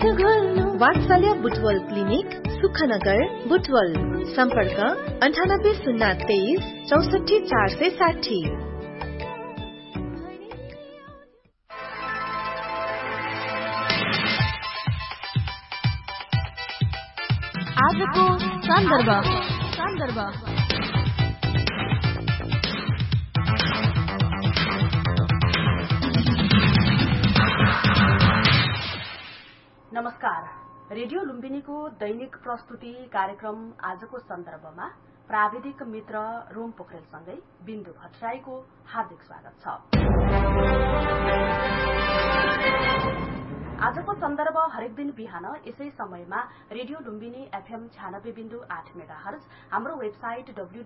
वात्सल्य बुटवल क्लिनिक सुखनगर बुटवल सम्पर्क 9803 64460। आजको सन्दर्भ नमस्कार। रेडियो लुम्बिनीको दैनिक प्रस्तुति कार्यक्रम आजको सन्दर्भमा प्राविधिक मित्र रोम पोखरेलसँगै बिन्दु भट्टराईको हार्दिक स्वागत छ। आजको सन्दर्भ हरेक दिन बिहान यसै समयमा रेडियो लुम्बिनी एफएम 96.8 मेगाहर्ज, हाम्रो वेबसाइट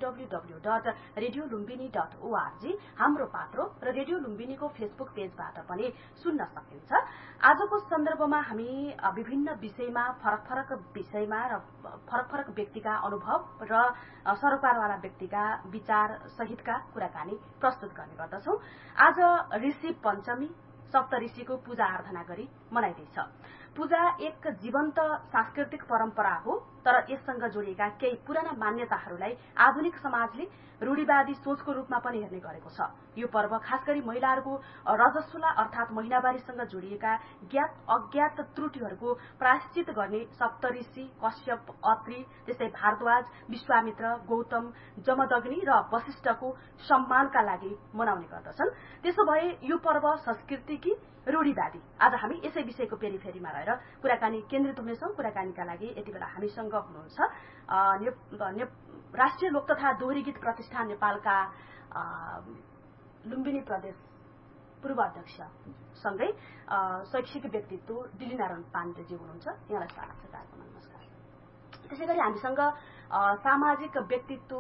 www.radiolumbini.org, हाम्रो पात्रो र रेडियो लुम्बिनीको फेसबुक पेजबाट पनि सुन्न सकिन्छ। आजको सन्दर्भमा हामी विभिन्न विषयमा फरक विषयमा र फरक व्यक्तिका अनुभव र सरोकारवाला व्यक्तिका विचार सहितका कुराकानी प्रस्तुत गर्ने गर्दछौं। आज ऋषि पञ्चमी सप्तऋषिको पूजा आराधना गरी मनाइदैछ। पूजा एक जीवन्त सांस्कृतिक परम्परा हो, तर यससँग जोडिएका केही पुराना मान्यताहरूलाई आधुनिक समाजले रूढिवादी सोचको रूपमा पनि हेर्ने गरेको छ। यो पर्व खास गरी महिलाहरूको रजस्वला अर्थात महिनावारीसँग जोडिएका ज्ञात अज्ञात त्रुटिहरूको प्रायश्चित गर्ने सप्तऋषि कश्यप, अत्रि, त्यस्तै भारद्वाज, विश्वामित्र, गौतम, जमदग्नि र वशिष्ठको सम्मानका लागि मनाउने गर्दछन्। त्यसो भए यो पर्व संस्कृति कि रूढिवादी? आज हामी यसै विषयको पेरिफेरीमा रहेर कुराकानी केन्द्रित हुनेछौं। कुराकानीका लागि यति बेला हामीसँग हुनुहुन्छ राष्ट्रिय लोक तथा दोहोरी गीत प्रतिष्ठान नेपालका लुम्बिनी प्रदेश पूर्व अध्यक्ष सँगै शैक्षिक व्यक्तित्व डिलिनारायण पाण्डेजी हुनुहुन्छ। यहाँलाई स्वागत छ कार्यक्रममा। नमस्कार। त्यसैगरी हामीसँग सामाजिक व्यक्तित्व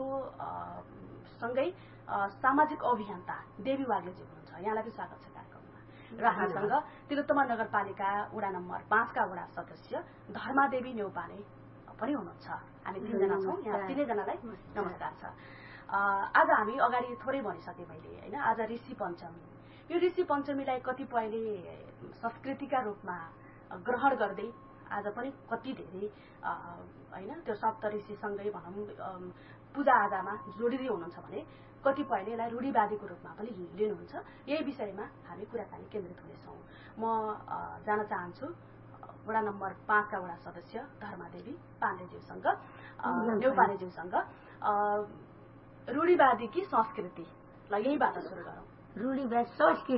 सँगै सामाजिक अभियन्ता देवी वाग्लेजी हुनुहुन्छ। यहाँलाई पनि स्वागत छ कार्यक्रममा। र हामीसँग तिलोत्तमा नगरपालिका वडा नम्बर 5 का वडा सदस्य धर्मादेवी नेउपाने पनि हुनुहुन्छ। हामी तीनजना छौं। यहाँ तीनैजनालाई नमस्कार छ। आज हामी अगाडि थोरै भनिसके मैले हैन। आज ऋषि पञ्चमी। यो ऋषि पञ्चमीलाई कतिपयले संस्कृतिका रूपमा ग्रहण गर्दै आज पनि कति धेरै हैन त्यो सप्तऋषिसँगै भनौं पूजा आजामा जोडिदै हुनुहुन्छ भने कतिपयले यसलाई रूढिवादीको रूपमा पनि लिनुहुन्छ। यही विषयमा हामी कुराकानी केन्द्रित हुनेछौं। म जान चाहन्छु वडा नम्बर 5 का वडा सदस्य धर्मादेवी पाण्डेज्यूसँग नेउपानेज्यूसँग रूढिवादी कि संस्कृति ल यहीबाट सुरु गरौँ। रूढिवादी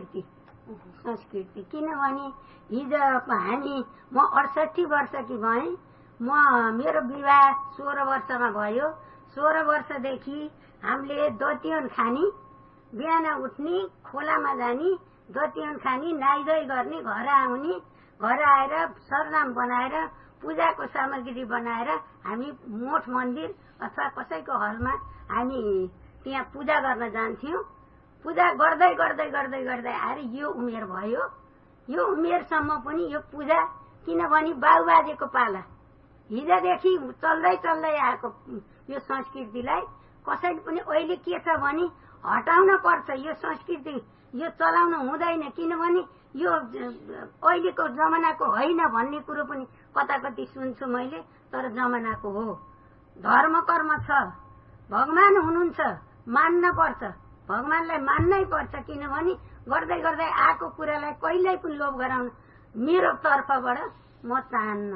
संस्कृति किनभने हिजो हामी म 68 वर्षकी भएँ। मेरो विवाह 16 वर्षमा भयो। 16 वर्षदेखि हामीले दोतीवन खानी, बिहान उठ्ने, खोलामा जाने, दोतीवन खानी, नुहाइधुवाइ गर्ने, घर आउने, घर आएर सरनाम बनाएर पूजाको सामग्री बनाएर हामी मठ मन्दिर अथवा कसैको हलमा हामी त्यहाँ पूजा गर्न जान्थ्यौं। पूजा गर्दै गर्दै गर्दै गर्दै आएर यो उमेर भयो। यो उमेरसम्म पनि यो पूजा, किनभने बाबुबाजेको पाला हिजोदेखि चल्दै चल्दै आएको यो संस्कृतिलाई कसैले पनि अहिले के छ भने हटाउन पर्छ। यो संस्कृति यो चलाउन हुँदैन, किनभने यो अहिलेको जमानाको होइन भन्ने कुरो पनि कता कति सुन्छु मैले। तर जमानाको हो। धर्म कर्म छ, भगवान हुनुहुन्छ, मान्न पर्छ। भगवानलाई मान्नै पर्छ, किनभने गर्दै गर्दै आएको कुरालाई कहिल्यै पनि लोभ गराउन मेरो तर्फबाट म चाहन्न।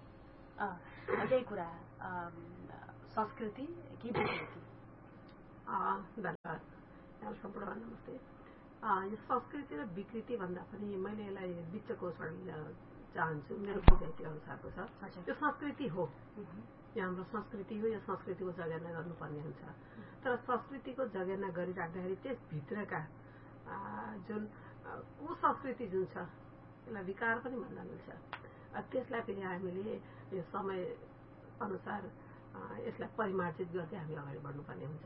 यही कुरा संस्कृति कि विकृति? धन्यवाद। सम्पूर्ण नमस्ते। यो संस्कृति र विकृति भन्दा पनि मैले यसलाई बिचको छोड्न चाहन्छु। मेरो बुझाइ त्यो अनुसारको छ। यो संस्कृति हो, यो हाम्रो संस्कृति हो। यो संस्कृतिको जगेर्ना गर्नुपर्ने हुन्छ। तर संस्कृतिको जगेर्ना गरिराख्दाखेरि त्यसभित्रका जुन कुसंस्कृति जुन छ यसलाई विकार पनि भन्न मिल्छ। त्यसलाई पनि हामीले यो समय अनुसार यसलाई परिमार्जित गर्दै हामी अगाडि बढ्नुपर्ने हुन्छ।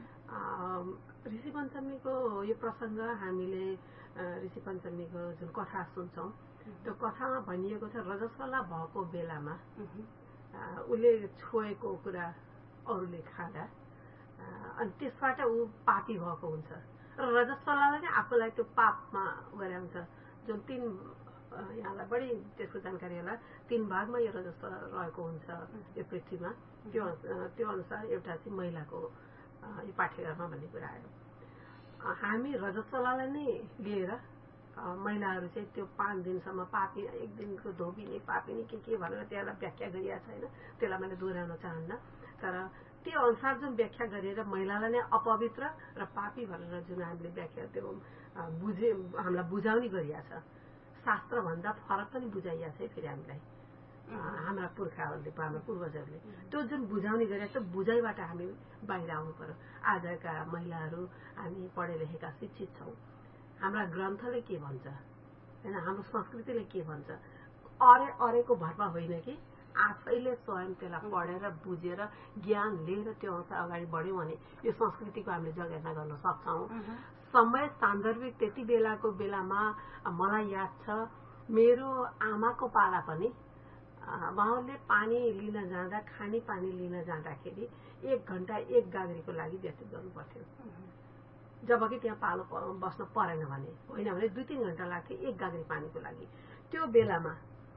ऋषि पञ्चमीको यो प्रसङ्ग हामीले ऋषि पञ्चमीको जुन कथा सुन्छौँ त्यो कथामा भनिएको छ रजस्वला भएको बेलामा उसले छोएको कुरा अरूले खाँदा अनि त्यसबाट ऊ पापी भएको हुन्छ र रजस्वलाले नै आफूलाई त्यो पापमा गरे हुन्छ। जुन 3 यहाँलाई बढी त्यसको जानकारी होला 3 भागमा यो रजस्वला रहेको हुन्छ यो पृथ्वीमा त्यो अनुसार एउटा चाहिँ महिलाको यो पाठ्यक्रममा भन्ने कुरा आयो हामी रजस्वलालाई नै लिएर महिलाहरू चाहिँ त्यो 5 दिनसम्म पापी 1 दिनको धोबिनी पापिनी के भनेर त्यसलाई व्याख्या गरिएको छैन त्यसलाई मैले दोहोऱ्याउन चाहन्न तर त्यो अनुसार जुन व्याख्या गरेर महिलालाई नै अपवित्र र पापी भनेर जुन हामीले व्याख्या त्यो हामीलाई बुझाउने गरिएको छ शास्त्रभन्दा फरक पनि बुझाइएको छ फेरि हामीलाई हाम्रा पुर्खाहरूले हाम्रा पूर्वजहरूले त्यो जुन बुझाउने गरेको छ बुझाइबाट हामी बाहिर आउनु पर्यो आजका महिलाहरू हामी पढे लेखेका शिक्षित छौँ हाम्रा ग्रन्थले के भन्छ हैन हाम्रो संस्कृतिले के भन्छ अरेको भरमा होइन कि आफैले स्वयं त्यसलाई पढेर बुझेर ज्ञान लिएर त्यो अनुसार अगाडि बढ्यौँ भने यो संस्कृतिको हामीले जगेर्ना गर्न सक्छौँ समय सान्दर्भिक त्यति बेलामा मलाई याद छ मेरो आमाको पाला पनि उहाँले पानी लिन जाँदा खाने पानी लिन जाँदाखेरि 1 घण्टा 1 गाग्रीको लागि व्यतीत गर्नु पर्थ्यो जबकि त्यहाँ पालो बस्न परेन भने होइन भने 2-3 घण्टा लाग्थ्यो 1 गाग्री पानीको लागि त्यो बेलामा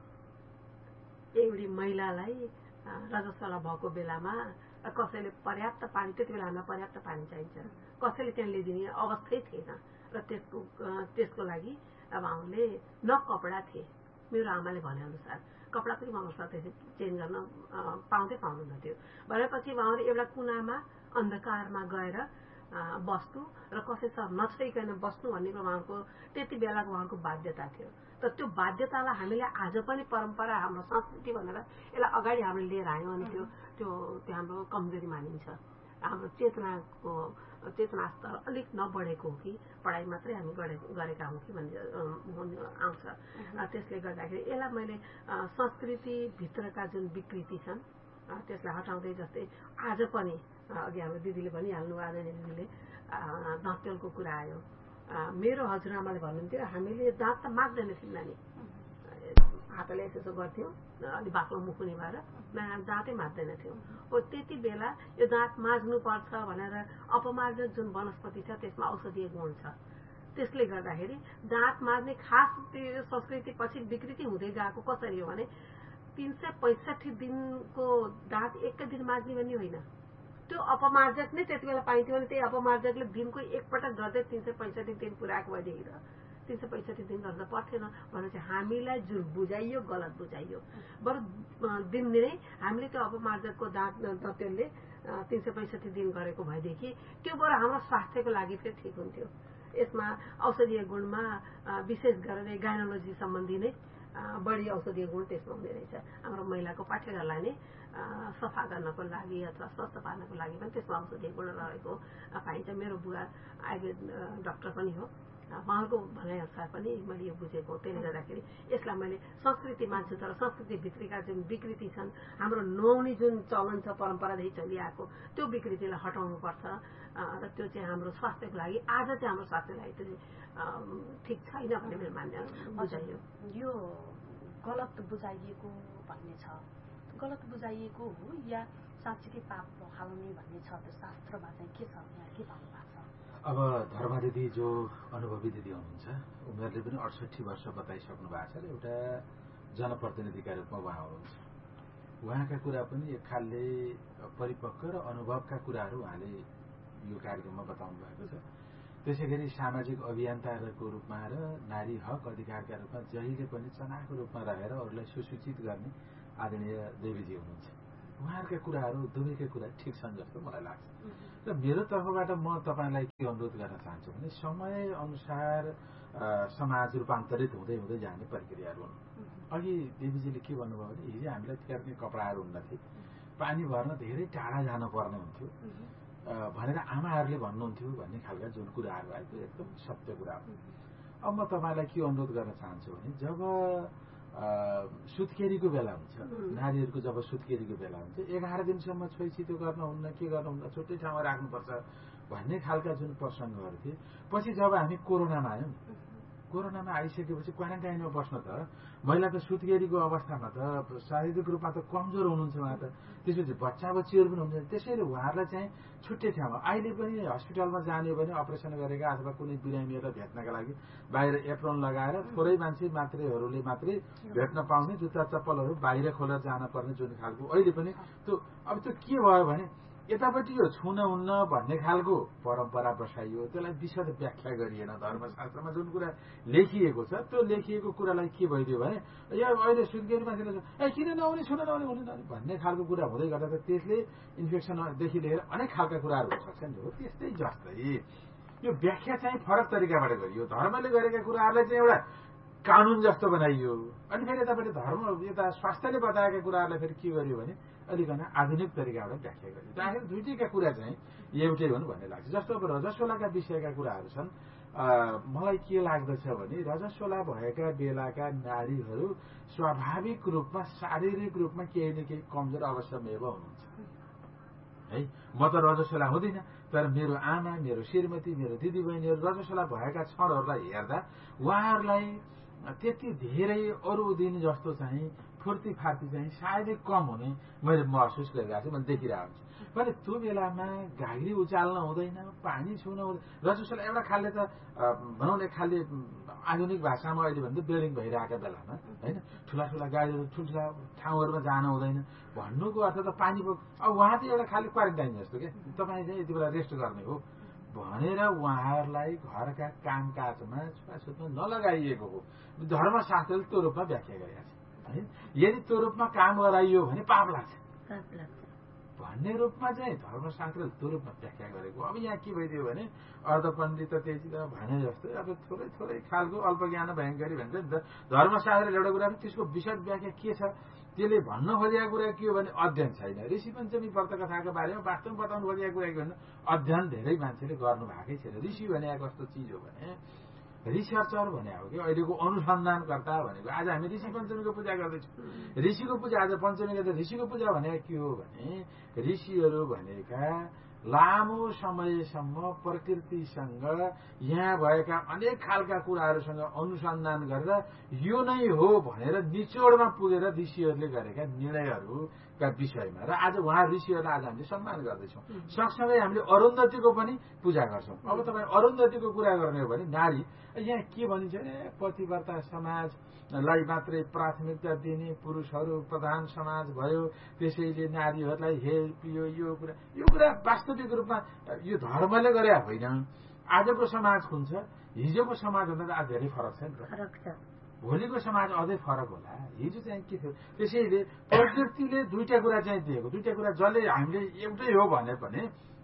एउटी महिलालाई रजस्वला भएको बेलामा कसैले पर्याप्त पानी त्यति बेला हामीलाई पर्याप्त पानी चाहिन्छ कसैले त्यहाँ ल्याइदिने अवस्थै थिएन र त्यसको लागि अब उहाँले न कपडा थिए मेरो आमाले भने अनुसार कपडा पनि उहाँको चेन्ज गर्न पाउँदैनथ्यो भनेपछि उहाँले एउटा कुनामा अन्धकारमा गएर बस्नु र कसैसँग नछोइकन बस्नु भन्ने उहाँको त्यति बेलाको उहाँको बाध्यता थियो तर त्यो बाध्यतालाई हामीले आज पनि परम्परा हाम्रो संस्कृति भनेर यसलाई अगाडि हामीले लिएर आयौँ अनि त्यो हाम्रो कमजोरी मानिन्छ हाम्रो चेतना स्तर अलिक नबढेको हो कि पढाइ मात्रै हामी गरेका हौँ कि भन्ने आउँछ त्यसले गर्दाखेरि यसलाई मैले संस्कृतिभित्रका जुन विकृति छन् त्यसलाई हटाउँदै जस्तै आज पनि अघि हाम्रो दिदीले भनिहाल्नु आदरणीय दिदीले दाँतेलको कुरा आयो मेरो हजुरआमाले भन्नुहुन्थ्यो हामीले दाँत त माझ्दैन थियौँ नानी हातले यसो गर्थ्यौँ अलि बाक्लो मुख हुने भएर दाँतै माझ्दैन थियौँ हो त्यति बेला यो दाँत माझ्नुपर्छ भनेर अपमार्जक जुन वनस्पति छ त्यसमा औषधीय गुण छ त्यसले गर्दाखेरि दाँत माझ्ने खास त्यो संस्कृति पछि विकृति हुँदै गएको कसरी हो भने 365 दिनको दाँत एकै दिन माझ्ने भन्ने होइन त्यो अपमार्जक नै त्यति बेला पाइन्थ्यो भने त्यही अपमार्जकले दिनको एकपटक गर्दै 365 दिन पुऱ्याएको भएदेखि 365 दिन गर्दा पर्थेन भनेपछि हामीलाई जुन बुझाइयो गलत बुझाइयो बरु दिनदिनै हामीले त्यो अपमार्जकको दाँतेलले 365 दिन गरेको भएदेखि त्यो बरु हाम्रो स्वास्थ्यको लागि फेरि ठिक हुन्थ्यो यसमा औषधीय गुणमा विशेष गरेर गाइनोलोजी सम्बन्धी नै बढी औषधीय गुण त्यसमा हुने रहेछ हाम्रो महिलाको पाठ्यक्रमलाई नै सफा गर्नको लागि अथवा स्वस्थ पार्नको लागि पनि त्यसमा औषधीय गुण रहेको पाइन्छ मेरो बुवा आयुर्वेद डाक्टर पनि हो उहाँको भनाइअनुसार पनि मैले यो बुझेको त्यसले गर्दाखेरि यसलाई मैले संस्कृति मान्छु तर संस्कृतिभित्रका जुन विकृति छन् हाम्रो नुहाउने जुन चलन छ परम्परादेखि चलिआएको त्यो विकृतिलाई हटाउनुपर्छ र त्यो चाहिँ हाम्रो स्वास्थ्यको लागि आज चाहिँ हाम्रो स्वास्थ्यको लागि त्यो ठिक छैन भन्ने मेरो मान्य बुझाइयो यो गलत बुझाइएको भन्ने छ गलत बुझाइएको हो या साँच्चीकै पाप हाल्ने भन्ने छ त्यो शास्त्रमा चाहिँ के छ यहाँ के पाउनु भएको छ अब धर्म दिदी जो अनुभवी दिदी हुनुहुन्छ उनीहरूले पनि 68 वर्ष बताइसक्नु भएको छ र एउटा जनप्रतिनिधिका रूपमा उहाँ हुनुहुन्छ उहाँका कुरा पनि एक खालले परिपक्व र अनुभवका कुराहरू उहाँले यो कार्यक्रममा बताउनु भएको छ त्यसै गरी सामाजिक अभियन्ताको रूपमा र नारी हक अधिकारका रूपमा जहिले पनि चनाको रूपमा रहेर अरूलाई सुसूचित गर्ने आदरणीय देवीजी हुनुहुन्छ उहाँहरूका कुराहरू दुवैका कुरा ठिक छन् जस्तो मलाई लाग्छ र मेरो तर्फबाट म तपाईँलाई के अनुरोध गर्न चाहन्छु भने समय अनुसार समाज रूपान्तरित हुँदै हुँदै जाने प्रक्रियाहरू हुन् अघि देवीजीले के भन्नुभयो भने हिजो हामीलाई तिहारको कपडाहरू हुन्न थिए पानी भर्न धेरै टाढा जानुपर्ने हुन्थ्यो भनेर आमाहरूले भन्नुहुन्थ्यो भन्ने खालका जुन कुराहरू आयो त्यो एकदम सत्य कुरा हो अब म तपाईँलाई के अनुरोध गर्न चाहन्छु भने जब सुत्केरीको बेला हुन्छ नारीहरूको जब सुत्केरीको बेला हुन्छ 11 दिनसम्म छोइछितो गर्नुहुन्न के गर्नुहुन्न छुट्टै ठाउँमा राख्नुपर्छ भन्ने खालका जुन प्रसङ्गहरू थिए पछि जब हामी कोरोनामा आयौँ कोरोनामा आइसकेपछि क्वारेन्टाइनमा बस्न त महिला त सुत्केरीको अवस्थामा त शारीरिक रूपमा त कमजोर हुनुहुन्छ उहाँ त। त्यसपछि बच्चा बच्चीहरू पनि हुनुहुन्छ। त्यसैले उहाँहरूलाई चाहिँ छुट्टै ठाउँमा अहिले पनि हस्पिटलमा जाने भने अपरेसन गरेका अथवा कुनै बिरामीहरूलाई भेट्नका लागि बाहिर एप्रोन लगाएर थोरै मान्छे मात्रै भेट्न पाउने जुत्ता चप्पलहरू बाहिर खोलेर जान पर्ने जुन खालको अहिले पनि त्यो अब त्यो के भयो भने यतापट्टि यो छुन हुन्न भन्ने खालको परम्परा बसाइयो। त्यसलाई विशद व्याख्या गरिएन। धर्मशास्त्रमा जुन कुरा लेखिएको छ त्यो लेखिएको कुरालाई के भइदियो भने या अहिले सुत्केरी मान्छेले किन नआउने छुन नआउने भन्ने खालको कुरा हुँदै गर्दा त त्यसले इन्फेक्सनदेखि लिएर अनेक खालका कुराहरू हुन सक्छ नि हो। त्यस्तै जस्तै यो व्याख्या चाहिँ फरक तरिकाबाट गरियो। धर्मले गरेका कुराहरूलाई चाहिँ एउटा कानून जस्तो बनाइयो। अनि फेरि यतापट्टि धर्म यता स्वास्थ्यले बताएका कुराहरूलाई फेरि के गरियो भने अलिकन आधुनिक तरिकाबाट व्याख्या गरियो। आखिर दुईटैका कुरा चाहिँ एउटै हुन् भन्ने लाग्छ। जस्तो अब रजस्वलाका विषयका कुराहरू छन्। मलाई के लाग्दछ भने रजस्वला भएका बेलाका नारीहरू स्वाभाविक रूपमा शारीरिक रूपमा केही न केही कमजोर अवश्यमेव हुनुहुन्छ है। म त रजस्वला हुँदिन, तर मेरो आमा, मेरो श्रीमती, मेरो दिदीबहिनीहरू रजस्वला भएका क्षणहरूलाई हेर्दा उहाँहरूलाई त्यति धेरै अरू दिन जस्तो चाहिँ फुर्ती फार्ती चाहिँ सायदै कम हुने मैले महसुस गरिरहेको छु। मैले देखिरहेको छु। भने त्यो बेलामा घाग्री उचाल्न हुँदैन, पानी छुन हुँदैन। रजस्वला एउटा खालले त भनौँ न एक खालले आधुनिक भाषामा अहिले भन्दा बिल्डिङ भइरहेका बेलामा होइन ठुला ठुला गाडीहरू ठुल्ठुला ठाउँहरूमा जान हुँदैन भन्नुको अर्थ त पानी अब उहाँ त एउटा खालि क्वारेन्टाइन जस्तो क्या तपाईँ चाहिँ यति बेला रेस्ट गर्ने हो भनेर उहाँहरूलाई घरका कामकाजमा छुवाछुतमा नलगाइएको हो। धर्मशास्त्रले त्यो रूपमा व्याख्या गरेका छ है। यदि त्यो रूपमा काम गराइयो भने पाप लाग्छ भन्ने रूपमा चाहिँ धर्मशास्त्रले त्यो रूपमा व्याख्या गरेको। अब यहाँ के भइदियो भने अर्धपण्डित त्यति त भने जस्तै अब थोरै थोरै खालको अल्पज्ञान भयङ्करी भन्छ नि त। धर्मशास्त्रले एउटा कुरा त्यसको विशद व्याख्या के छ त्यसले भन्न खोजेको कुरा के हो भने अध्ययन छैन। ऋषि पञ्चमी व्रतकथाको बारेमा वास्तवमा बताउनु खोजेको कुरा के भन्दा अध्ययन धेरै मान्छेले गर्नु भएकै छैन। ऋषि भने कस्तो चिज हो भने रिसर्चर भने हो कि अहिलेको अनुसन्धानकर्ता भनेको। आज हामी ऋषि पञ्चमीको पूजा गर्दैछौँ। ऋषिको पूजा आज पञ्चमी गर्दा ऋषिको पूजा भनेको के हो भने ऋषिहरू भनेका लामो समयसम्म प्रकृतिसँग यहाँ भएका अनेक खालका कुराहरूसँग अनुसन्धान गरेर यो नै हो भनेर निचोडमा पुगेर ऋषिहरूले गरेका निर्णयहरूका विषयमा र आज उहाँ ऋषिहरूलाई आज हामीले सम्मान गर्दैछौँ। सँगसँगै हामीले अरुन्धतीको पनि पूजा गर्छौँ। अब तपाईँ अरुन्धतीको कुरा गर्ने हो भने नारी यहाँ के भनिन्छ भने पतिव्रता समाजलाई मात्रै प्राथमिकता दिने पुरुषहरू प्रधान समाज भयो त्यसैले नारीहरूलाई हेल्प यो कुरा वास्तविक रूपमा यो धर्मले गरे होइन। आजको समाज कुन छ हिजोको समाजभन्दा त आज धेरै फरक छ नि त। भोलिको समाज अझै फरक होला। हिजो चाहिँ के थियो त्यसैले प्रकृतिले दुईटा कुरा चाहिँ दिएको। दुईटा कुरा जसले हामीले एउटै हो भने पनि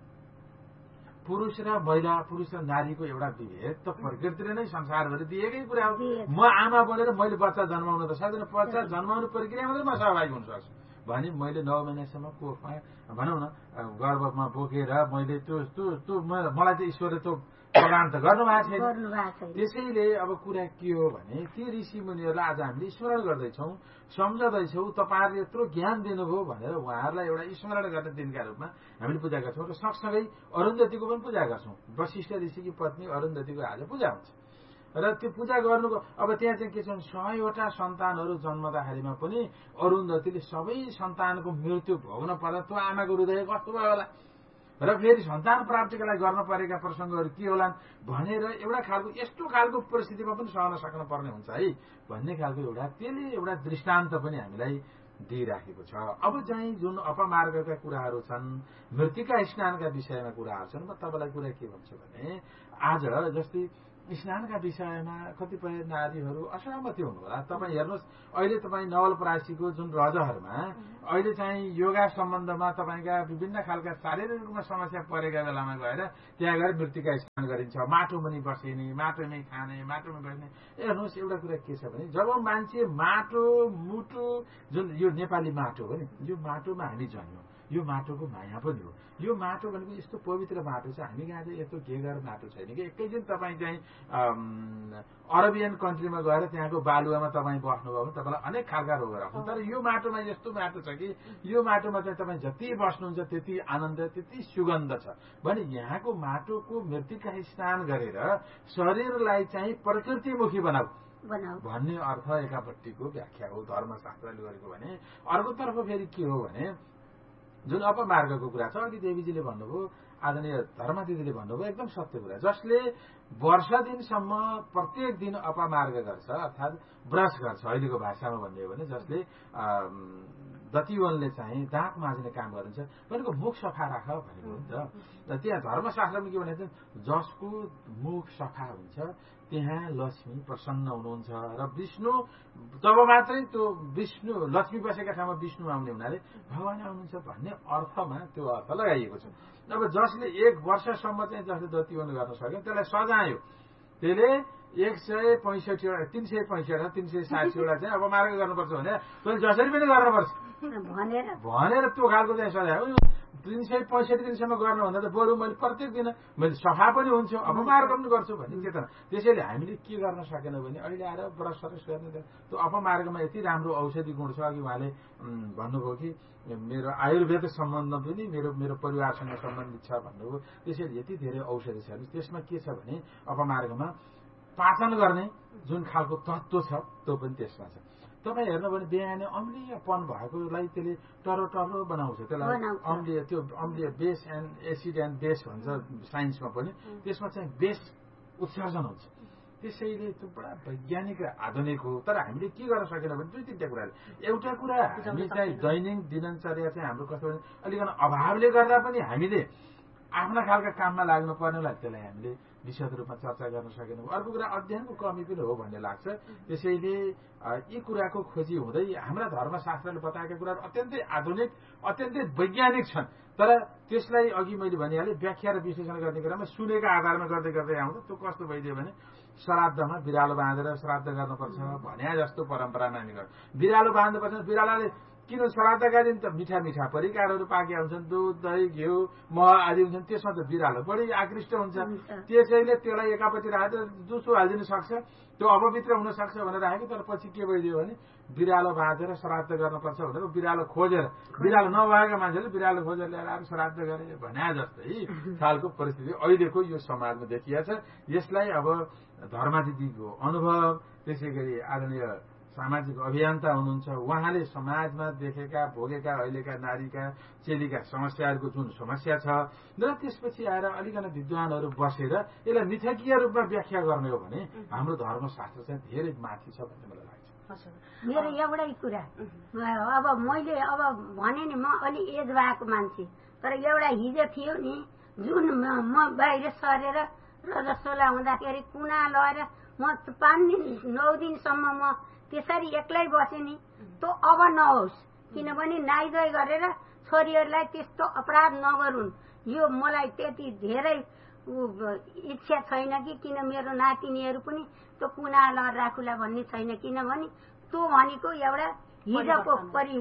पुरुष र महिला पुरुष र नारीको एउटा विभेद त प्रकृतिले नै संसारभरि दिएकै कुरा हो। म आमा बनेर मैले बच्चा जन्माउन त सक्दिनँ। बच्चा जन्माउने प्रक्रियामा त म सहभागी हुन सक्छु भने मैले 9 महिनासम्म कोखमा भनौँ न गर्भमा बोकेर मैले त्यो मलाई त ईश्वरले त्यो प्रदान त गर्नुभएको छैन। त्यसैले अब कुरा के हो भने ती ऋषि मुनिहरूलाई आज हामीले स्मरण गर्दैछौँ सम्झँदैछौँ। तपाईँहरूले यत्रो ज्ञान दिनुभयो भनेर उहाँहरूलाई एउटा स्मरण गर्ने दिनका रूपमा हामीले पूजा गर्छौँ र सँगसँगै अरुन्धतीको पनि पूजा गर्छौँ। वशिष्ठ ऋषिकी पत्नी अरुन्धतीको आज पूजा हुन्छ र त्यो पूजा गर्नुको अब त्यहाँ चाहिँ के छ 100वटा सन्तानहरू जन्मदाखेरिमा पनि अरुन्धतीले सबै सन्तानको मृत्यु भोग्न पर्दा त्यो आमाको हृदय कस्तो भयो होला र फेरि सन्तान प्राप्तिका लागि गर्न परेका प्रसङ्गहरू के होलान् भनेर एउटा खालको यस्तो खालको परिस्थितिमा पनि सहन सक्न पर्ने हुन्छ है भन्ने खालको एउटा त्यसले एउटा दृष्टान्त पनि हामीलाई दिइराखेको छ। अब चाहिँ जुन अपमार्गका कुराहरू छन् मृत्तिका स्नानका विषयमा कुराहरू छन् म तपाईँलाई कुरा के भन्छु भने आज जस्तै स्नानका विषयमा कतिपय नारीहरू असहमति हुनु होला। तपाईँ हेर्नुहोस् अहिले तपाईँ नवलपरासीको जुन रजहरूमा अहिले चाहिँ योगा सम्बन्धमा तपाईँका विभिन्न खालका शारीरिक रूपमा समस्या परेका बेलामा गएर त्यहाँ गएर मृत्तिका स्नान गरिन्छ। माटो मुनि बसिने माटोमै खाने माटोमा बस्ने। हेर्नुहोस् एउटा कुरा के छ भने जब मान्छे माटो मुटु जुन यो नेपाली माटो हो नि यो माटोमा हामी जन्म्यौँ यो माटोको माया पनि हो। यो माटो भनेको यस्तो पवित्र माटो छ, हामी कहाँ चाहिँ यस्तो घेगर माटो छैन कि एकैछिन तपाईँ चाहिँ अरबियन कन्ट्रीमा गएर त्यहाँको बालुवामा तपाईँ बस्नुभयो भने तपाईँलाई अनेक खालका रोगहरू आउँछ। तर यो माटोमा यस्तो माटो छ कि यो माटोमा चाहिँ तपाईँ जति बस्नुहुन्छ त्यति आनन्द, त्यति सुगन्ध छ भने यहाँको माटोको मृत्तिका स्नान गरेर शरीरलाई चाहिँ प्रकृतिमुखी बनाऊ भन्ने अर्थ एकापट्टिको व्याख्या हो धर्मशास्त्रले गरेको भने। अर्कोतर्फ फेरि के हो भने जुन अपमार्गको कुरा छ, अघि देवीजीले भन्नुभयो, आदरणीय धर्मा दिदीले भन्नुभयो, एकदम सत्य कुरा। जसले वर्ष दिनसम्म प्रत्येक दिन अपमार्ग गर्छ अर्थात् ब्रस गर्छ, अहिलेको भाषामा भन्ने हो भने जसले दतिवनले चाहिँ दाँत माझ्ने काम गरिन्छ भनेको मुख सफा राख भनेको हो नि त। त्यहाँ धर्मशास्त्रमा के भनेको जसको मुख सफा हुन्छ त्यहाँ लक्ष्मी प्रसन्न हुनुहुन्छ र विष्णु तब मात्रै त्यो विष्णु लक्ष्मी बसेका ठाउँमा विष्णु आउने हुनाले भगवान आउनुहुन्छ भन्ने अर्थमा त्यो अर्थ लगाइएको छ। अब जसले 1 वर्षसम्म चाहिँ जसले दतिवन गर्न सक्यो त्यसलाई सजायो, त्यसले 165 360 वटा चाहिँ अपमार्ग गर्नुपर्छ भने तैँले जसरी पनि गर्नुपर्छ भनेर त्यो खालको चाहिँ सजाय। 365 दिनसम्म गर्नुभन्दा त बरु मैले प्रत्येक दिन मैले सफा पनि हुन्छु अपमार्ग पनि गर्छु भन्ने चेतना। त्यसैले हामीले के गर्न सकेनौँ भने अहिले आएर ब्रस गर्ने त्यो अपमार्गमा यति राम्रो औषधि गुण छ। अघि उहाँले भन्नुभयो कि मेरो आयुर्वेद सम्बन्ध पनि मेरो परिवारसँग सम्बन्धित छ भन्नुभयो। त्यसैले यति धेरै औषधि छ। त्यसमा के छ भने अपमार्गमा पाचन गर्ने जुन खालको तत्त्व छ त्यो पनि त्यसमा छ। तपाईँ हेर्नु भने बिहानै अम्लीयपन भएकोलाई त्यसले टरो बनाउँछ, त्यसलाई अम्लीय base and acid and base भन्छ साइन्समा पनि। त्यसमा चाहिँ बेस उत्सर्जन हुन्छ। त्यसैले त्यो बडा वैज्ञानिक र आधुनिक हो। तर हामीले के गर्न सकेन भने 2-3टा कुराहरू। एउटा कुरा हामी चाहिँ दैनिक दिनचर्या चाहिँ हाम्रो कस्तो भने अलिकति अभावले गर्दा पनि हामीले आफ्ना खालका काममा लाग्नु पर्नेलाई त्यसलाई हामीले विशद रूपमा चर्चा गर्न सकेनौँ। अर्को कुरा अध्ययनको कमी पनि हो भन्ने लाग्छ। त्यसैले यी कुराको खोजी हुँदै हाम्रा धर्मशास्त्रले बताएका कुराहरू अत्यन्तै आधुनिक अत्यन्तै वैज्ञानिक छन्। तर त्यसलाई अघि मैले भनिहालेँ व्याख्या र विश्लेषण गर्ने कुरामा सुनेका आधारमा गर्दै गर्दै आउँदा त्यो कस्तो भइदियो भने श्राद्धमा बिरालो बाँधेर श्राद्ध गर्नुपर्छ भने जस्तो परम्परामा हामी गर्छौँ। बिरालो बाँध्नुपर्छ, बिरालोले किन श्राद्धका दिन त मिठा परिकारहरू पाकेका हुन्छन्, दुध दही घिउ मह आदि हुन्छन्, त्यसमा त बिरालो बढी आकृष्ट हुन्छ। त्यसैले त्यसलाई एकापट्टि राखेर जुसो हालिदिनु सक्छ, त्यो अपवित्र हुन सक्छ भनेर राखेको। तर पछि के भइदियो भने बिरालो बाँधेर श्राद्ध गर्नुपर्छ भनेर बिरालो खोजेर बिरालो नभएका मान्छेले बिरालो खोजेर ल्याएर श्राद्ध गरे भने जस्तै खालको परिस्थिति अहिलेको यो समाजमा देखिया छ। यसलाई अब धर्मा दिदीको अनुभव, त्यसै गरी आदरणीय सामाजिक अभियन्ता हुनुहुन्छ, उहाँले समाजमा देखेका भोगेका अहिलेका नारीका चेलीका समस्याहरूको जुन समस्या छ र त्यसपछि आएर अलिकति विद्वानहरू बसेर यसलाई मिथकीय रूपमा व्याख्या गर्ने हो भने हाम्रो धर्मशास्त्र चाहिँ धेरै माथि छ भन्ने मलाई लाग्छ। मेरो एउटै कुरा, अब मैले भने नि म अलि एज भएको मान्छे, तर एउटा हिजो थियो नि जुन म बाहिर सरेर रजस्वला हुँदाखेरि कुना लगेर म 5 दिन 9 दिनसम्म म त्यसरी एक्लै बसेँ नि, त्यो अब नहोस्। किनभने नाइदोय गरेर छोरीहरूलाई त्यस्तो अपराध नगरून्। यो मलाई त्यति धेरै इच्छा छैन कि किन मेरो नातिनीहरू पनि त्यो कुना लहर राखुला भन्ने छैन। किनभने त्यो भनेको एउटा हिजोको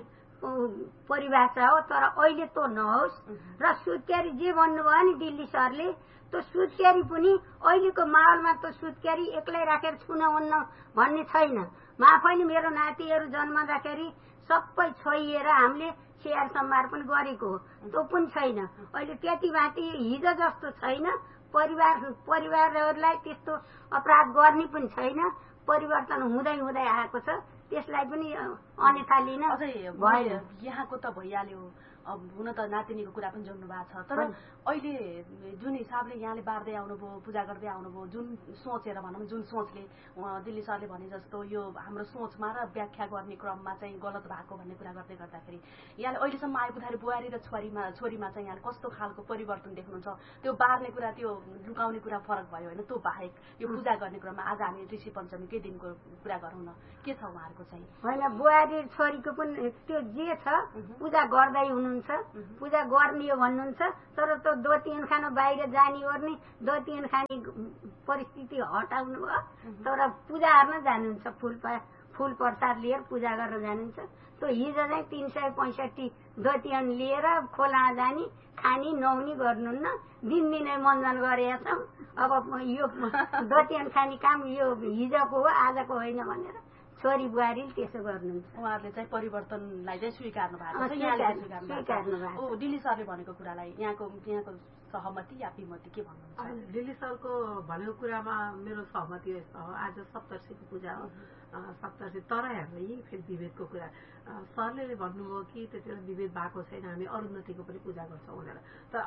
परिभाषा हो, तर अहिले त्यो नहोस्। र सुत्केरी जे भन्नुभयो नि दिल्ली सरले, त्यो सुत्केरी पनि अहिलेको माहौलमा त्यो सुत्केरी एक्लै राखेर छुन हुन्न भन्ने छैन। पनि मेरो नातिहरू जन्मदाखेरि सबै छोइएर हामीले स्याहार सम्हार पनि गरेको हो, त्यो पनि छैन। अहिले त्यति माथि हिजो जस्तो छैन। परिवारहरूलाई त्यस्तो अपराध गर्ने पनि छैन। परिवर्तन हुँदै आएको छ, त्यसलाई पनि अन्यथा लिन भयो। यहाँको त भइहाल्यो, अब हुन त नातिनीको कुरा पनि जोड्नु भएको छ। तर अहिले जुन हिसाबले यहाँले बार्दै आउनुभयो, पूजा गर्दै आउनुभयो, जुन सोचेर भनौँ, जुन सोचले दिल्ली सरले भने जस्तो यो हाम्रो सोचमा र व्याख्या गर्ने क्रममा चाहिँ गलत भएको भन्ने कुरा गर्दै गर्दाखेरि यहाँले अहिलेसम्म आइपुग्दाखेरि बुहारी र छोरीमा चाहिँ यहाँले कस्तो खालको परिवर्तन देख्नुहुन्छ? त्यो बार्ने कुरा, त्यो लुकाउने कुरा फरक भयो होइन? त्यो बाहेक यो पूजा गर्ने क्रममा आज हामी ऋषि पञ्चमीकै दिनको कुरा गरौँ न, के छ उहाँहरूको चाहिँ? होइन, बुहारी छोरीको पनि त्यो जे छ पूजा गर्दै हुनुहुन्छ, पूजा गर्ने हो भन्नुहुन्छ। तर त्यो दोतीन खान बाहिर जाने ओर्ने दोतीन खाने परिस्थिति हटाउनु भयो। तर पूजा हेर्न जानुहुन्छ, फूल प्रसाद लिएर पूजा गरेर जानुहुन्छ। त्यो हिजो चाहिँ 365 दतियन लिएर खोला जाने खानी नुहाउने गर्नुहुन्न, दिनदिनै मञ्जन गरेका छौँ। अब यो दतियन खाने काम यो हिजोको हो, आजको होइन भनेर छोरी बुहारीले त्यसो गर्नुहुन्छ। उहाँहरूले चाहिँ परिवर्तनलाई चाहिँ स्वीकार्नु भएको छ, स्वीकार्नु भएको। दिल्ली सरले भनेको कुरालाई यहाँको सहमति या विमति के भन्नुहुन्छ? दिल्ली सरको भनेको कुरामा मेरो सहमति हो। आज सप्तर्षिको पूजा हो, सप्तर्षि तर हेर्नु यही फेरि विभेदको कुरा। सरले भन्नुभयो कि त्यति बेला विभेद भएको छैन, हामी अरुन्धतीको पनि पूजा गर्छौँ भनेर। तर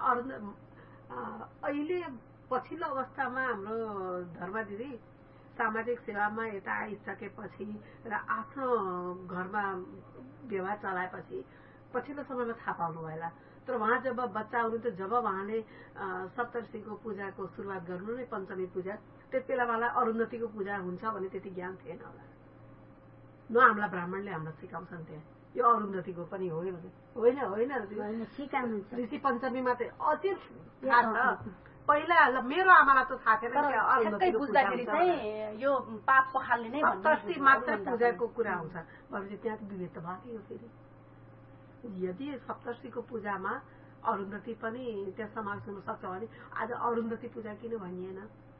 अहिले पछिल्लो अवस्थामा हाम्रो धर्म दिदी सामाजिक सेवामा यता आइसकेपछि र आफ्नो घरमा व्यवहार चलाएपछि पछिल्लो समयमा थाहा पाउनु भएला। तर उहाँ जब बच्चा हुनुहुन्थ्यो, जब उहाँले सप्तर्षिको पूजाको सुरुवात गर्नु नै पञ्चमी पूजा, त्यति बेला उहाँलाई अरुन्धतीको पूजा हुन्छ भने त्यति ज्ञान थिएन होला। न हामीलाई ब्राह्मणले हामीलाई सिकाउँछन् त्यहाँ यो अरुन्धतीको पनि हो भने होइन सिकाउनुहुन्छ। ऋषि पञ्चमीमा चाहिँ अति थाहा छ। पहिला मेरो आमालाई त थाहा थिएन, बुझ्दाखेरि चाहिँ यो पाप पखाल्ने नै सप्तर्षि मात्र पूजाको कुरा आउँछ भनेपछि त्यहाँ विभेद त भएकै हो। फेरि यदि सप्तर्षिको पूजामा अरुन्धती पनि त्यहाँ समावेश हुन सक्छ भने आज अरुन्धती पूजा किन भनिएन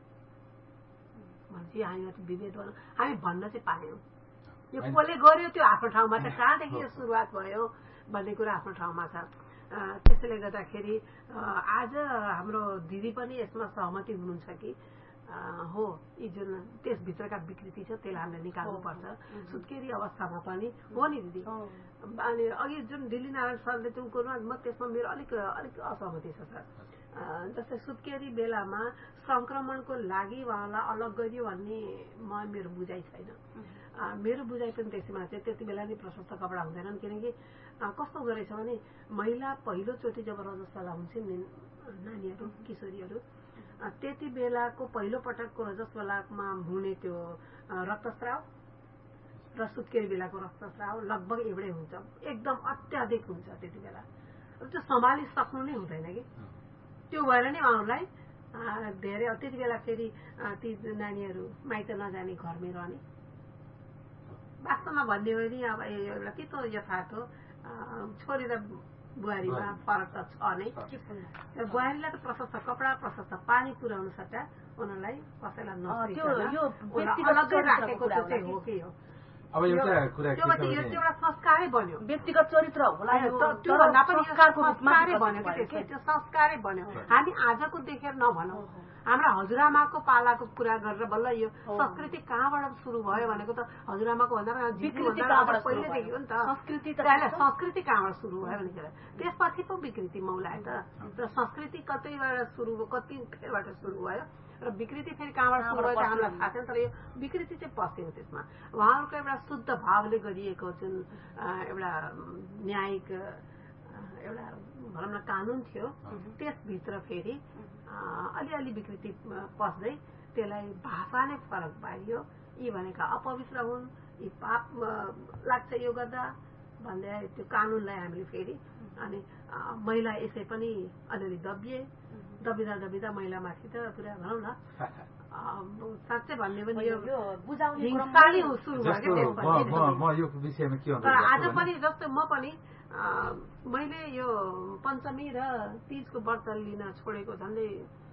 भनेपछि हामी विभेद भनौँ, हामी भन्न चाहिँ पायौँ। यो कसले गर्यो त्यो आफ्नो ठाउँमा छ, कहाँदेखि यो सुरुवात भयो भन्ने कुरा आफ्नो ठाउँमा छ। त्यसैले गर्दाखेरि आज हाम्रो दिदी पनि यसमा सहमति हुनुहुन्छ कि हो यी जुन त्यसभित्रका विकृति छ त्यसलाई हामीले निकाल्नुपर्छ। सुत्केरी अवस्थामा पनि हो नि दिदी। अनि अघि जुन दिल्ली नारायण सरले जुन कुरो म त्यसमा मेरो अलिक असहमति छ सर। जस्तै सुत्केरी बेलामा संक्रमणको लागि उहाँलाई अलग गरियो भन्ने मेरो बुझाइ छैन। मेरो बुझाइ पनि त्यसमा चाहिँ त्यति बेला नै प्रशस्त कपडा हुँदैनन्, किनकि कस्तो हुँदो रहेछ भने महिला पहिलोचोटि जब रजस्वला हुन्छन् नि नानीहरू किशोरीहरू, त्यति बेलाको पहिलो पटकको रजस्वलामा हुने त्यो रक्तस्राव र सुत्केरी बेलाको रक्तस्राव लगभग एउटै हुन्छ, एकदम अत्याधिक हुन्छ। त्यति बेला त्यो सम्हालिसक्नु नै हुँदैन कि, त्यो भएर नै उहाँहरूलाई धेरै त्यति बेला फेरि ती नानीहरू माइत नजाने घरमै रहने। वास्तवमा भन्ने हो नि अब एउटा के त यथार्थ हो, छोरी र बुहारीमा फरक त छ नै। बुहारीलाई त प्रशस्त कपडा प्रशस्त पानी पुर्याउनु सट्टा उनीहरूलाई कसैलाई राखेको चाहिँ हो कि हो। अब एउटा कुरा त्यो एउटा संस्कारै बन्यो, व्यक्तिगत चरित्र होला, त्योभन्दा पनि संस्कारै बन्यो कि त्यो संस्कारै बन्यो। हामी आजको देखेर नभनौँ, हाम्रा हजुरआमाको पालाको कुरा गरेर बल्ल यो संस्कृति कहाँबाट सुरु भयो भनेको त हजुरआमाको भन्दा पहिलेदेखि हो नि त। संस्कृति कहाँबाट सुरु भयो भनेर त्यसपछि पो विकृति मौलायो त। तर संस्कृति कतैबाट सुरु भयो, कति फेरबाट सुरु भयो र विकृति फेरि कहाँबाट सुरु भयो हामीलाई थाहा छैन। तर यो विकृति चाहिँ पस्यो त्यसमा। उहाँहरूको एउटा शुद्ध भावले गरिएको जुन एउटा न्यायिक एउटा भनौँ न कानुन थियो, त्यसभित्र फेरि अलिअलि विकृति पस्दै त्यसलाई भाषा नै फरक पारियो। यी भनेका अपवित्र हुन्, यी पाप लाग्छ यो गर्दा भन्दै त्यो कानुनलाई हामीले फेरि अनि महिला यसै पनि अलिअलि दबिँदा महिलामाथि त पुरा भनौँ न साँच्चै भन्ने पनि यो हिंसाले सुरु भयो। तर आज पनि जस्तो म पनि मैले यो पञ्चमी र तीजको व्रत लिन छोडेको झन्डै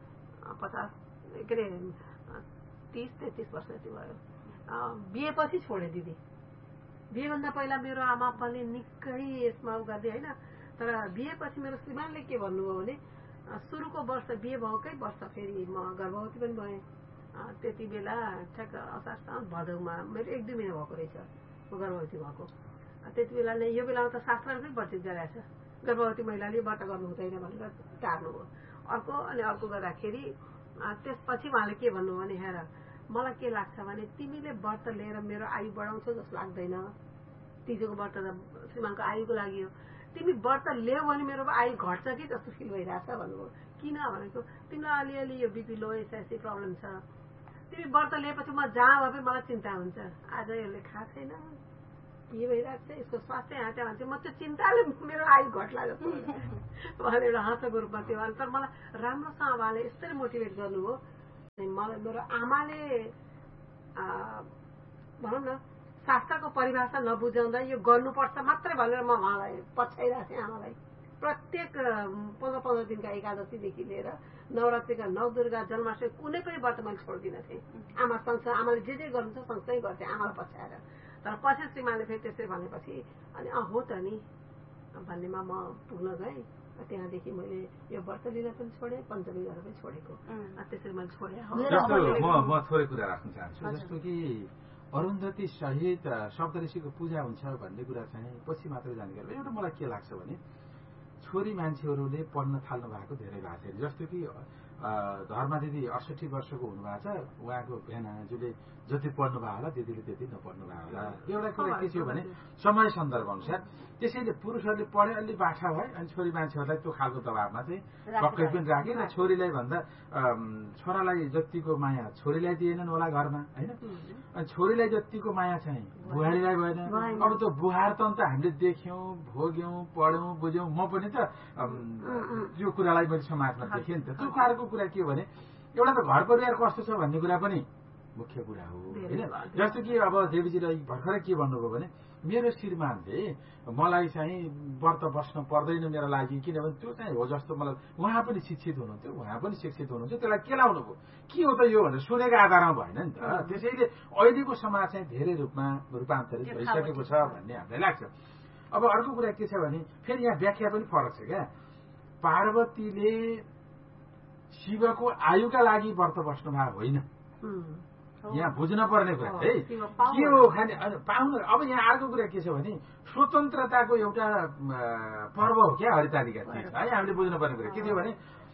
30-33 वर्ष जति भयो। बिहेपछि छोडे दिदी। बिहेभन्दा पहिला मेरो आमा पनि निकै यसमा गर्दै होइन, तर बिहेपछि मेरो श्रीमानले के भन्नुभयो भने सुरुको वर्ष बिहे भएकै वर्ष फेरि म गर्भवती पनि भएँ। त्यति बेला ठ्याक्क असार साउन भदौमा मेरो 1-2 महिना भएको रहेछ म गर्भवती भएको। त्यति बेला नै यो बेलामा त शास्त्रले पनि वर्जित गराएको छ, गर्भवती महिलाले व्रत गर्नु हुँदैन भनेर टार्नुभयो। अर्को गर्दाखेरि त्यसपछि उहाँले के भन्नुभयो भने हेर मलाई के लाग्छ भने तिमीले व्रत लिएर मेरो आयु बढाउँछौ जस्तो लाग्दैन। तिजोको व्रत त श्रीमानको आयुको लागि हो, तिमी व्रत ल्याऊ भने मेरो आयु घट्छ कि जस्तो फिल भइरहेछ भन्नुभयो। किन भनेको तिमीलाई अलिअलि यो बिपी लो एसआइसी प्रब्लम छ, तिमी व्रत लिएपछि म जहाँ भए पनि मलाई चिन्ता हुन्छ। आज यसले खाएको छैन, के भइरहेको छ, यसको स्वास्थ्य हाँच्या भन्छ, म त्यो चिन्ताले मेरो आयु घट्ला जस्तो उहाँले एउटा हाँसोको रूपमा त्यो तर मलाई राम्रोसँग उहाँले यसरी मोटिभेट गर्नुभयो। मलाई मेरो आमाले भनौँ न शास्त्रको परिभाषा नबुझाउँदा यो गर्नुपर्छ मात्रै भनेर म उहाँलाई पछ्याइरहेको थिएँ। आमालाई प्रत्येक 15 दिनका एकादशीदेखि लिएर नवरात्रिका 9 दुर्गा जन्माष्टमी कुनै पनि व्रत मैले छोड्दिनँ थिएँ। आमा सँगसँगै आमाले जे गर्नुहुन्छ सँगसँगै गर्थेँ आमालाई पछ्याएर। तर पछि श्रीमानले फेरि त्यसै भनेपछि अनि हो त नि भन्नेमा म पुग्न गएँ। त्यहाँदेखि मैले यो व्रत लिन पनि छोडेँ, पञ्चमी गरेर पनि छोडेको। त्यसरी मैले छोडेँ। म थोरै कुरा राख्न चाहन्छु। जस्तो कि अरुन्धती सहित सप्तऋषिको पूजा हुन्छ भन्ने कुरा चाहिँ पछि मात्रै जानकारी। एउटा मलाई के लाग्छ भने छोरी मान्छेहरूले पढ्न थाल्नु भएको धेरै भएको छैन। जस्तो कि धर्मा दिदी 68 वर्षको हुनुभएको छ, उहाँको भेनाजुले जति पढ्नु भयो होला दिदीले त्यति नपढ्नु भयो होला। एउटा कुरा के थियो भने समय सन्दर्भ अनुसार त्यसैले पुरुषहरूले पढे अलि बाठा भए अनि छोरी मान्छेहरूलाई त्यो खालको दबावमा चाहिँ पक्कै पनि राखे र छोरीलाई भन्दा छोरालाई जतिको माया छोरीलाई दिएनन् होला घरमा होइन। अनि छोरीलाई जतिको माया चाहिँ बुहारीलाई भएन। अब त्यो बुहार त हामीले देख्यौँ, भोग्यौँ, पढ्यौँ, बुझ्यौँ। म पनि त यो कुरालाई मैले समाजमा देखेँ नि त। त्यो कुराको कुरा के हो भने एउटा त घर परिवार कस्तो छ भन्ने कुरा पनि मुख्य कुरा हो होइन। जस्तो कि अब देवीजीलाई भर्खरै के भन्नुभयो भने मेरो श्रीमानले मलाई चाहिँ व्रत बस्न पर्दैन मेरो लागि, किनभने त्यो चाहिँ हो जस्तो मलाई। उहाँ पनि शिक्षित हुनुहुन्थ्यो, उहाँ पनि शिक्षित हुनुहुन्छ, त्यसलाई के लाउनु भयो के हो त यो भनेर सुनेको आधारमा भएन नि त। त्यसैले अहिलेको समाज चाहिँ धेरै रूपमा रूपान्तरित भइसकेको छ भन्ने हामीलाई लाग्छ। अब अर्को कुरा के छ भने फेरि यहाँ व्याख्या पनि फरक छ क्या। पार्वतीले शिवको आयुका लागि व्रत बस्नु भएको होइन, यहाँ बुझ्न पर्ने कुरा है के हो खाने पाउनु। अब यहाँ अर्को कुरा के छ भने स्वतन्त्रताको एउटा पर्व हो क्या हरितालिका तीज है। हामीले बुझ्नु पर्ने कुरा के थियो भने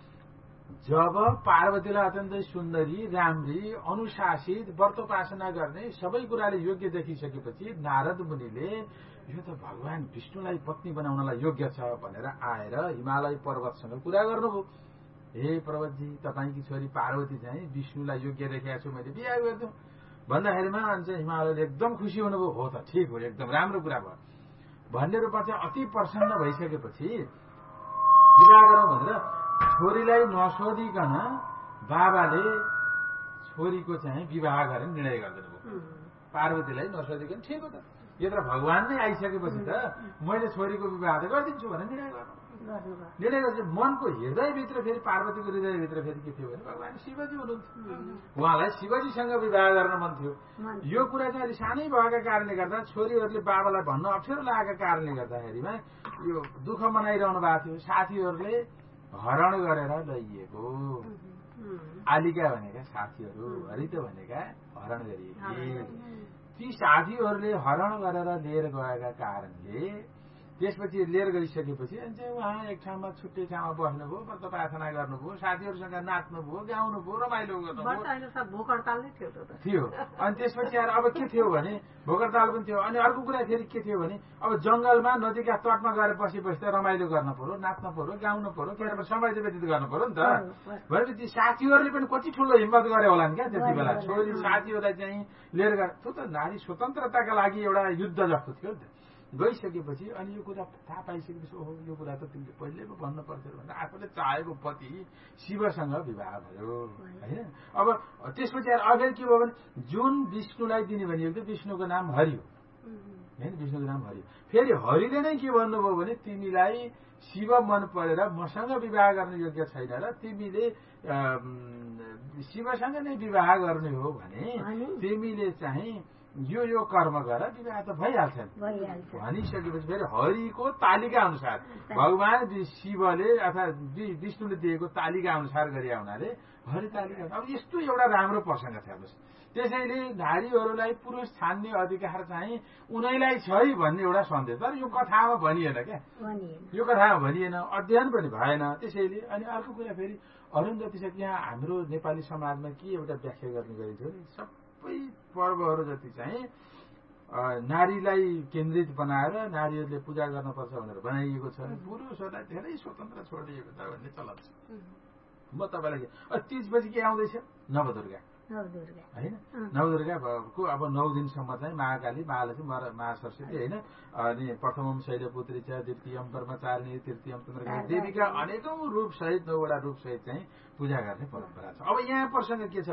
जब पार्वतीलाई अत्यन्तै सुन्दरी राम्री अनुशासित व्रतोपासना गर्ने सबै कुराले योग्य देखिसकेपछि नारद मुनिले यो त भगवान विष्णुलाई पत्नी बनाउनलाई योग्य छ भनेर आएर हिमालय पर्वतसँग कुरा गर्नुभयो। हे पर्वतजी तपाईँकी छोरी पार्वती चाहिँ विष्णुलाई योग्य देखेको छु, मैले बिहा गरिदिउँ भन्दाखेरिमा अनि हिमालयले एकदम खुसी हुनुभयो। हो त ठिक हो, एकदम राम्रो कुरा भयो भन्ने रूपमा चाहिँ अति प्रसन्न भइसकेपछि विवाह गरौँ भनेर छोरीलाई नसोधिकन बाबाले छोरीको चाहिँ विवाह गर्ने निर्णय गरिदिनु भयो। पार्वतीलाई नसोधिकन ठिक हो त, यो त भगवान नै आइसकेपछि त मैले छोरीको विवाह त गरिदिन्छु भनेर निर्णय गरेपछि मनको हृदयभित्र फेरि पार्वतीको हृदयभित्र फेरि के थियो भने भगवान शिवजी हुनुहुन्थ्यो, उहाँलाई शिवजीसँग विवाह गर्न मन थियो। यो कुरा चाहिँ अलि सानै भएका कारणले गर्दा छोरीहरूले बाबालाई भन्न अप्ठ्यारो लागेका कारणले गर्दाखेरिमा यो दुःख मनाइरहनु भएको थियो। साथीहरूले हरण गरेर लैएको, आलिका भनेका साथीहरू, हरित भनेका हरण गरिए। ती साथीहरूले हरण गरेर लिएर गएका कारणले त्यसपछि लिएर गइसकेपछि अनि चाहिँ उहाँ एक ठाउँमा छुट्टै ठाउँमा बस्नुभयो, व्रतोपासना गर्नुभयो, साथीहरूसँग नाच्नुभयो, गाउनुभयो, रमाइलो गर्नुभयो। भोक हडताल नै थियो। अनि त्यसपछि अब के थियो भने भोक हडताल पनि थियो। अनि अर्को कुरा फेरि के थियो भने अब जंगलमा नदीका तटमा गएर बसेपछि त रमाइलो गर्न पर्यो, नाच्न पर्यो, गाउनु पर्यो, के समय चाहिँ व्यतीत गर्नु पर्यो नि त। भनेपछि साथीहरूले पनि कति ठुलो हिम्मत गरे होला नि क्या त्यति बेला। छोरी साथीहरूलाई चाहिँ लिएर गए। त्यो त नारी स्वतन्त्रताका लागि एउटा युद्ध जस्तो थियो नि त। गइसकेपछि अनि यो कुरा थाहा पाइसकेपछि ओहो यो कुरा त तिमीले पहिले पो भन्नु पर्थ्यो भनेर आफूले चाहेको पति शिवसँग विवाह भयो होइन। अब त्यसपछि अगाडि के भयो भने जुन विष्णुलाई दिने भनिएको थियो विष्णुको नाम हरि हो होइन, विष्णुको नाम हरि। फेरि हरिले नै के भन्नुभयो भने तिमीलाई शिव मन परेर मसँग विवाह गर्ने योग्य छैन र तिमीले शिवसँग नै विवाह गर्ने हो भने तिमीले चाहिँ यो कर्म गर विवाह त भइहाल्छ भनिसकेपछि फेरि हरिको तालिका अनुसार भगवान शिवले अथवा विष्णुले दिएको तालिका अनुसार गरे हुनाले हरि तालिका। अब यस्तो एउटा राम्रो प्रसङ्ग छ। हेर्नुहोस्, त्यसैले नारीहरूलाई पुरुष छान्ने अधिकार चाहिँ उनीलाई छ है भन्ने एउटा सन्देश। तर यो कथामा भनिएन क्या, यो कथामा भनिएन, अध्ययन पनि भएन। त्यसैले अनि अर्को कुरा फेरि अरुन्धती यहाँ हाम्रो नेपाली समाजमा के एउटा व्याख्या गर्ने गरिन्छ भने सबै पर्वहरू जति चाहिँ नारीलाई केन्द्रित बनाएर नारीहरूले पूजा गर्नुपर्छ भनेर बनाइएको छ, पुरुषहरूलाई धेरै स्वतन्त्र छोडिएको छ भन्ने चलन छ। म तपाईँलाई तीजपछि के आउँदैछ नवदुर्गा होइन। नवदुर्गाको अब 9 दिनसम्म चाहिँ महाकाली, महालक्ष्मी, महासरस्वती होइन। अनि प्रथमम शैलपुत्री छ, द्वितीयम ब्रह्मचारिणी, तृतीयम चन्द्रकान्त देवीका अनेकौं रूप सहित 9वटा रूप सहित चाहिँ पूजा गर्ने परम्परा छ। अब यहाँ प्रसङ्ग के छ